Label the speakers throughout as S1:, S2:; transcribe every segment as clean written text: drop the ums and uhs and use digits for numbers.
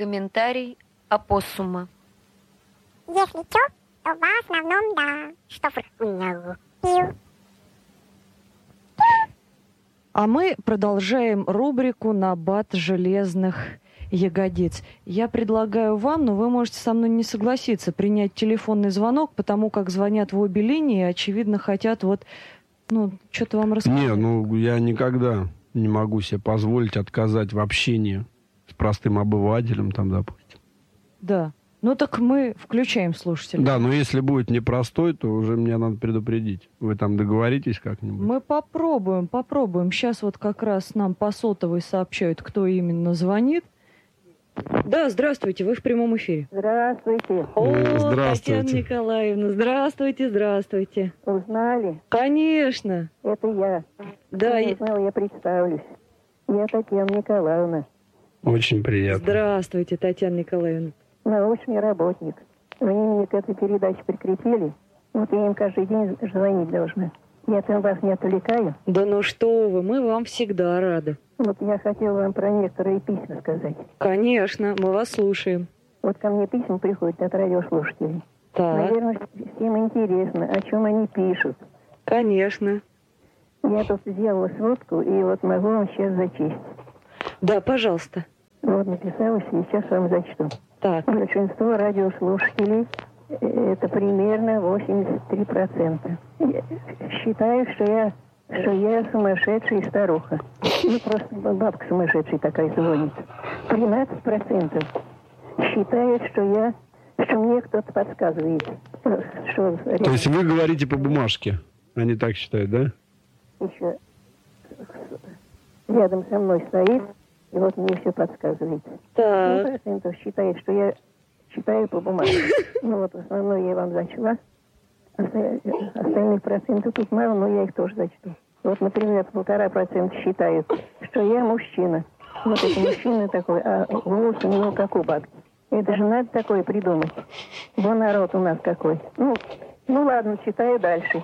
S1: Комментарий опоссума.
S2: Если что, то в основном да, что фыркнул. Пил.
S3: А мы продолжаем рубрику «Набат железных ягодиц». Я предлагаю вам, но вы можете со мной не согласиться, принять телефонный звонок, потому как звонят в обе линии и, очевидно, хотят что-то вам рассказать.
S4: Я никогда не могу себе позволить отказать в общении с простым обывателем, допустим.
S3: Да. Так мы включаем слушателя.
S4: Да, но если будет непростой, то уже мне надо предупредить. Вы там договоритесь как-нибудь?
S3: Мы попробуем. Сейчас как раз нам по сотовой сообщают, кто именно звонит. Да, здравствуйте, вы в прямом эфире.
S5: Здравствуйте.
S4: Здравствуйте.
S3: Татьяна Николаевна, здравствуйте.
S5: Узнали?
S3: Конечно.
S5: Это я.
S3: Да.
S5: Я узнала, я представлюсь. Я Татьяна Николаевна.
S4: Очень приятно.
S3: Здравствуйте, Татьяна Николаевна.
S5: Научный работник. Они меня к этой передаче прикрепили. Я им каждый день звонить должна. Я там вас не отвлекаю?
S3: Да ну что вы, мы вам всегда рады.
S5: Я хотела вам про некоторые письма сказать.
S3: Конечно, мы вас слушаем.
S5: Ко мне письма приходят от радиослушателей.
S3: Так.
S5: Наверное, всем интересно, о чем они пишут.
S3: Конечно.
S5: Я тут сделала сводку, и могу вам сейчас зачесть.
S3: Да, пожалуйста.
S5: Написала, сейчас вам зачту.
S3: Так.
S5: Большинство радиослушателей, это примерно 83%. Считают, что я сумасшедшая старуха. Просто бабка сумасшедшая такая звонит. 13% считают, что мне кто-то подсказывает.
S4: То есть вы говорите по бумажке? Они так считают, да?
S5: Еще рядом со мной стоит, и мне все подсказывает.
S3: Так.
S5: 3% считает, что я читаю по бумаге. Основное я вам зачла. Остальных процентов тут мало, но я их тоже зачту. Например, 1,5% считают, что я мужчина. Это мужчина такой, а голос у него как у бабки. Это же надо такое придумать. Народ у нас какой. Ладно, читаю дальше.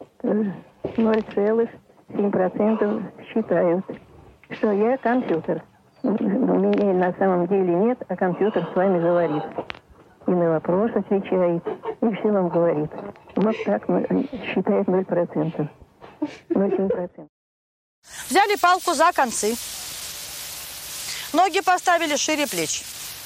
S5: 0,7% считают, что я компьютер. Меня на самом деле нет, а компьютер с вами говорит. И на вопрос отвечает, и все вам говорит. Так считает 0%. 0,7%.
S6: Взяли палку за концы. Ноги поставили шире плеч.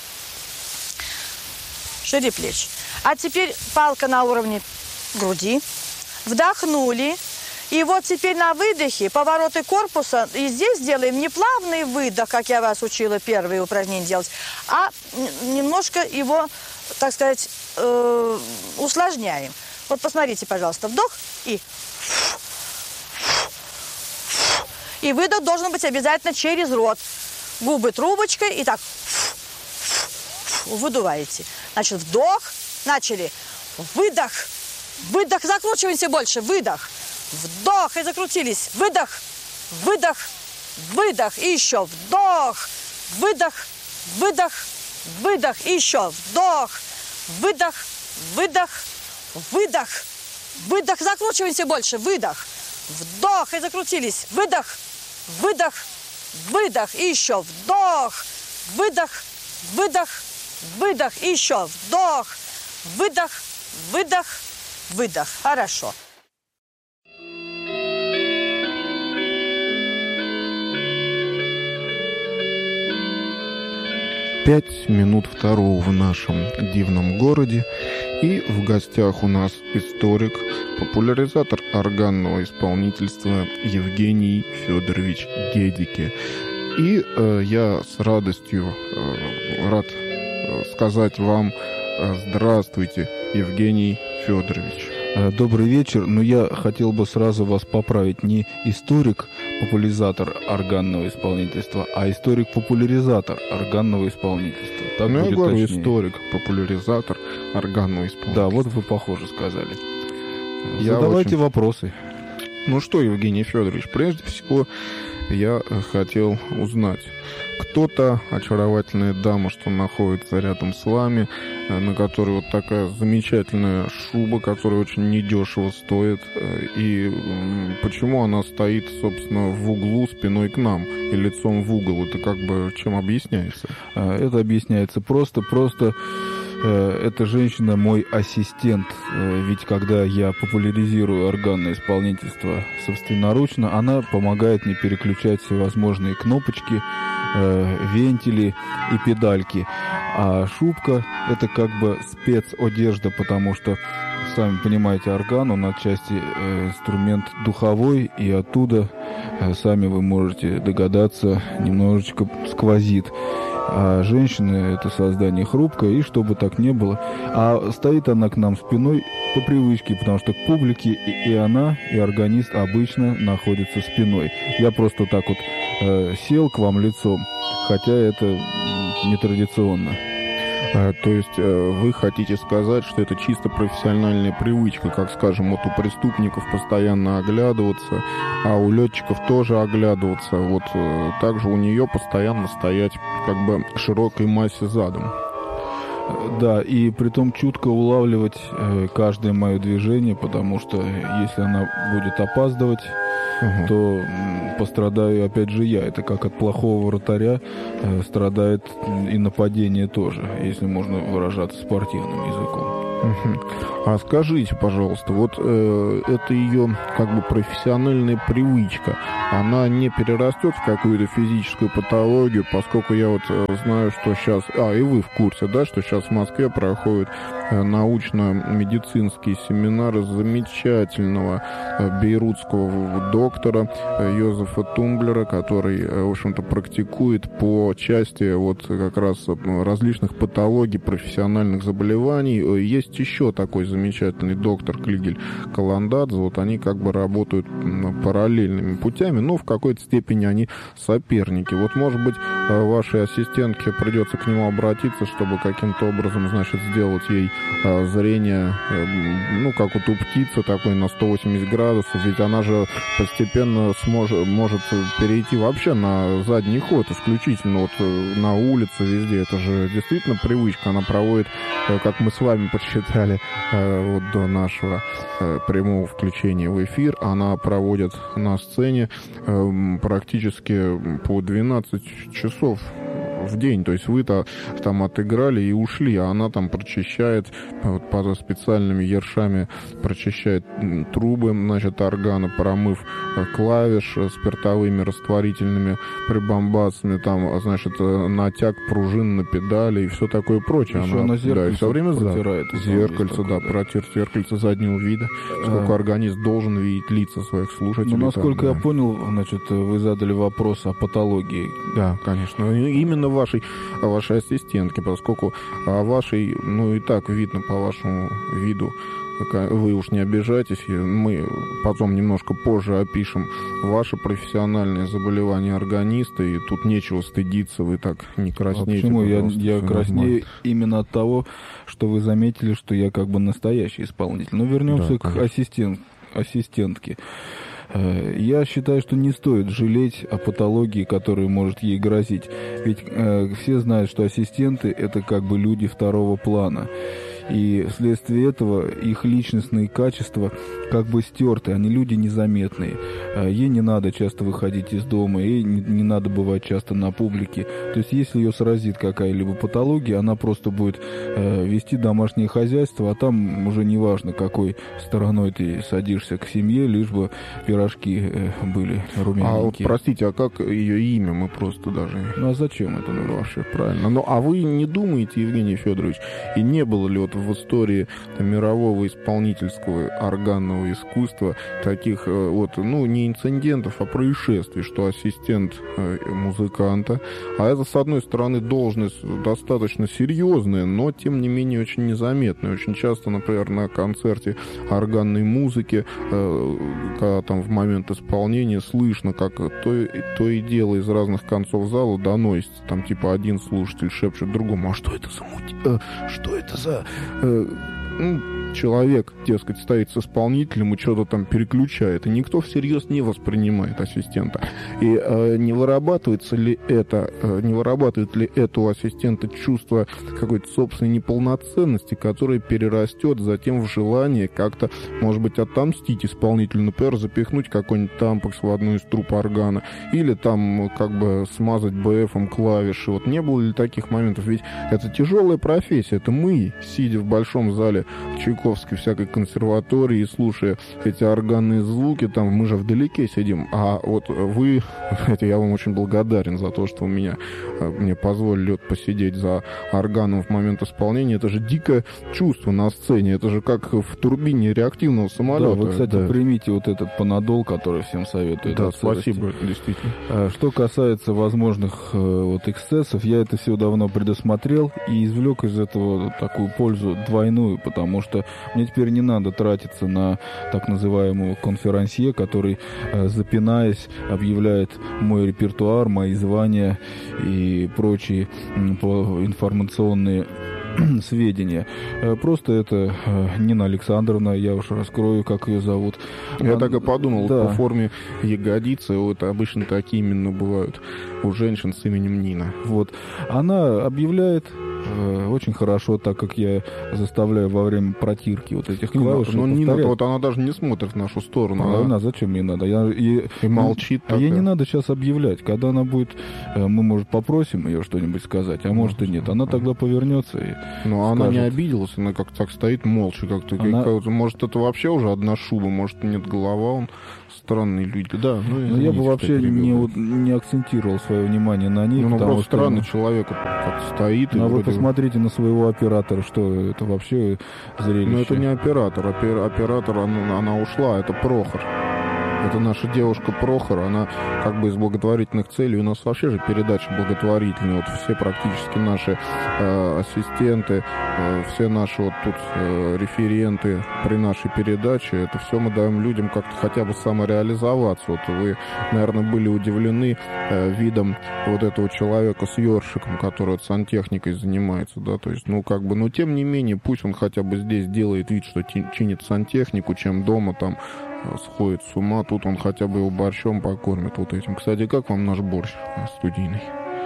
S6: А теперь палка на уровне груди. Вдохнули. И теперь на выдохе повороты корпуса. И здесь делаем не плавный выдох, как я вас учила первые упражнения делать, а немножко его, так сказать, усложняем. Посмотрите, пожалуйста, вдох и выдох должен быть обязательно через рот. Губы трубочкой и так выдуваете. Значит, вдох, начали, выдох, закручиваемся больше, выдох. Вдох и закрутились. Выдох, и еще вдох, выдох, и еще вдох, выдох, закручиваемся больше, выдох, вдох и закрутились. Выдох, и еще вдох, выдох, и еще вдох, выдох. Хорошо.
S7: 5 минут второго в нашем дивном городе. И в гостях у нас историк, популяризатор органного исполнительства Евгений Федорович Гедике. И я с радостью рад сказать вам здравствуйте, Евгений Федорович.
S8: Добрый вечер. Но я хотел бы сразу вас поправить. Не историк-популяризатор органного исполнительства, а историк-популяризатор органного исполнительства. Так будет
S7: я говорю,
S8: точнее.
S7: Историк-популяризатор органного исполнительства.
S8: Да, вы похоже сказали. Задавайте вопросы.
S7: Ну что, Евгений Федорович, прежде всего, я хотел узнать. Кто-то, очаровательная дама, что находится рядом с вами, на которой вот такая замечательная шуба, которая очень недешево стоит, и почему она стоит, собственно, в углу спиной к нам и лицом в угол? Это как бы чем объясняется?
S8: Это объясняется просто эта женщина мой ассистент, ведь когда я популяризирую органное исполнительство собственноручно, она помогает мне переключать всевозможные кнопочки, вентили и педальки. А шубка — это как бы спецодежда, потому что, сами понимаете, орган, он отчасти инструмент духовой, и оттуда, сами вы можете догадаться, немножечко сквозит. А женщина — это создание хрупкое, и чтобы так не было. А стоит она к нам спиной по привычке, потому что к публике и она, и органист обычно находятся спиной. Я просто так вот сел к вам лицом, хотя это нетрадиционно.
S7: То есть вы хотите сказать, что это чисто профессиональная привычка, как, скажем, вот у преступников постоянно оглядываться, а у летчиков тоже оглядываться. Вот также у нее постоянно стоять как бы широкой массе задом.
S8: Да, и притом чутко улавливать каждое мое движение, потому что если она будет опаздывать, то пострадаю опять же я. Это как от плохого вратаря страдает и нападение тоже, если можно выражаться спортивным языком.
S7: А скажите, пожалуйста, вот это ее как бы профессиональная привычка, она не перерастет в какую-то физическую патологию, поскольку я вот знаю, что сейчас, и вы в курсе, да, что сейчас в Москве проходят научно-медицинские семинары замечательного бейрутского доктора Йозефа Тумблера, который, в общем-то, практикует по части вот как раз различных патологий, профессиональных заболеваний. Есть еще такой замечательный доктор Клигель Каландадзе, вот они как бы работают параллельными путями, но в какой-то степени они соперники. Вот, может быть, вашей ассистентке придется к нему обратиться, чтобы каким-то образом, значит, сделать ей зрение, ну, как вот у птицы, такой на 180 градусов, ведь она же постепенно может перейти вообще на задний ход, исключительно вот на улице, везде. Это же действительно привычка, она проводит, как мы с вами подсчитали, вот до нашего прямого включения в эфир, она проводит на сцене практически по 12 часов в день, то есть вы-то там отыграли и ушли, а она там прочищает вот, под специальными ершами, прочищает трубы, значит, органа, промыв клавиш спиртовыми растворительными прибамбасами, там, значит, натяг пружин на педали и все такое прочее.
S8: Еще она зеркальце,
S7: да, и все время
S8: протирает.
S7: Зеркальце, да, протер зеркальце заднего вида, сколько органист должен видеть лица своих слушателей.
S8: Ну, насколько
S7: там,
S8: я понял, значит, вы задали вопрос о патологии.
S7: Да, конечно. Именно вашей ассистентки, поскольку вашей, ну и так видно по вашему виду, вы уж не обижайтесь, мы потом немножко позже опишем ваши профессиональные заболевания органиста, и тут нечего стыдиться, вы так не краснеете.
S8: Почему? Я краснею именно от того, что вы заметили, что я как бы настоящий исполнитель. Но вернемся к ассистентке. Я считаю, что не стоит жалеть о патологии, которая может ей грозить. Ведь все знают, что ассистенты — это как бы люди второго плана. И вследствие этого их личностные качества как бы стерты, они люди незаметные. Ей не надо часто выходить из дома, ей не надо бывать часто на публике. То есть если ее сразит какая-либо патология, она просто будет вести домашнее хозяйство, а там уже не важно, какой стороной ты садишься к семье, лишь бы пирожки были румяненькие.
S7: Простите, а как ее имя? Мы просто даже...
S8: Ну а зачем это?
S7: Вообще, правильно. Ну, а вы не думаете, Евгений Федорович, и не было ли вот в истории мирового исполнительского органного искусства таких вот, ну, не инцидентов, а происшествий, что ассистент музыканта, а это, с одной стороны, должность достаточно серьезная, но, тем не менее, очень незаметная. Очень часто, например, на концерте органной музыки, когда там в момент исполнения слышно, как то и дело из разных концов зала доносится, там типа один слушатель шепчет другому: а что это за что это за... человек, дескать, стоит с исполнителем и что-то там переключает, и никто всерьез не воспринимает ассистента. И не вырабатывает ли это у ассистента чувство какой-то собственной неполноценности, которое перерастет затем в желание как-то, может быть, отомстить исполнителю, например, запихнуть какой-нибудь тампекс в одну из труб органа, или там как бы смазать БФом клавиши. Вот не было ли таких моментов? Ведь это тяжелая профессия. Это мы, сидя в большом зале Чайковской всякой консерватории, слушая эти органные звуки, там мы же вдалеке сидим. А вот вы, это я вам очень благодарен за то, что мне позволили посидеть за органом в момент исполнения. Это же дикое чувство на сцене. Это же как в турбине реактивного самолета.
S8: Да, вы, кстати, примите вот этот панадол, который всем советуют.
S7: Да, спасибо, действительно.
S8: Что касается возможных вот эксцессов, я это все давно предусмотрел и извлек из этого такую пользу двойную, потому что мне теперь не надо тратиться на так называемого конферансье, который, запинаясь, объявляет мой репертуар, мои звания и прочие информационные сведения. Просто это Нина Александровна, я уж раскрою, как ее зовут.
S7: Я так и подумал,
S8: да.
S7: По форме ягодицы, вот обычно такие именно бывают у женщин с именем Нина.
S8: Вот. Она объявляет очень хорошо, так как я заставляю во время протирки вот этих клавиш.
S7: Но Нина, вот она даже не смотрит в нашу сторону.
S8: Она зачем ей надо?
S7: И молчит.
S8: А ей не надо сейчас объявлять. Когда она будет, мы, может, попросим ее что-нибудь сказать, а может и нет. Она тогда повернется и
S7: но
S8: скажет.
S7: Она не обиделась, она как-то так стоит молча. Может, это вообще уже одна шуба, может, нет голова, он странные люди. Да,
S8: но я бы вообще не акцентировал свое внимание на ней.
S7: Ну, просто странный человек как стоит.
S8: А вы посмотрите на своего оператора, что это вообще зрелище.
S7: Ну, это не оператор. Оператор, она ушла, это Прохор. Это наша девушка Прохор, она как бы из благотворительных целей. У нас вообще же передача благотворительная. Вот все практически наши ассистенты, все наши вот тут референты при нашей передаче, это все мы даем людям как-то хотя бы самореализоваться. Вот вы, наверное, были удивлены видом вот этого человека с ёршиком, который вот сантехникой занимается, да, то есть, ну, как бы, но тем не менее, пусть он хотя бы здесь делает вид, что чинит сантехнику, чем дома там сходит с ума, тут он хотя бы его борщом покормит вот этим. Кстати, как вам наш борщ студийный?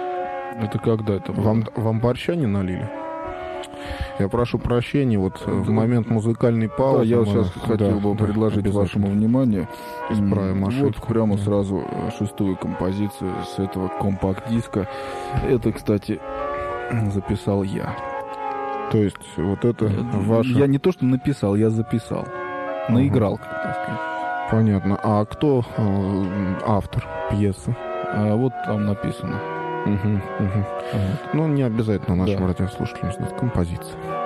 S8: Это когда это было?
S7: Вам борща не налили? Я прошу прощения, вот в момент музыкальной паузы...
S8: Да, я вот сейчас хотел бы предложить вашему вниманию
S7: исправим ошибку.
S8: Вот прямо сразу шестую композицию с этого компакт-диска. Это, кстати, записал я.
S7: То есть вот это ваше...
S8: Я не то, что написал, я записал. Наиграл, так сказать.
S7: Понятно. А кто автор пьесы?
S8: Вот там написано.
S7: Ну, не обязательно нашим радиослушателям знать композицию.